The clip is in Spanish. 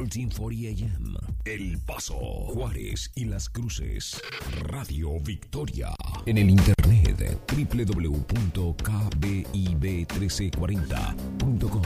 1340 AM. El Paso, Juárez y Las Cruces. Radio Victoria. En el internet www.kbib1340.com.